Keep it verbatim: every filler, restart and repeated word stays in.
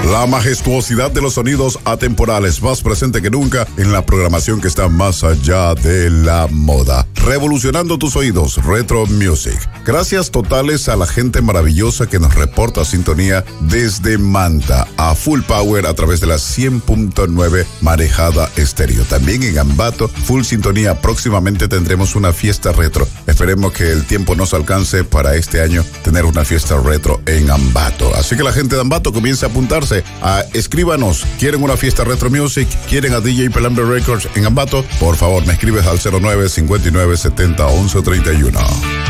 La majestuosidad de los sonidos atemporales, más presente que nunca en la programación que está más allá de la moda. Revolucionando tus oídos, Retro Music. Gracias totales a la gente maravillosa que nos reporta sintonía desde Manta a Full Power a través de la cien punto nueve Marejada Estéreo. También en Ambato, full sintonía. Próximamente tendremos una fiesta retro. Esperemos que el tiempo nos alcance para este año tener una fiesta retro en Ambato. Así que la gente de Ambato comience a apuntarse. A, escríbanos, ¿quieren una fiesta Retro Music? ¿Quieren a D J Pelambre Records en Ambato? Por favor, me escribes al cero nueve cincuenta y nueve setenta once treinta y uno.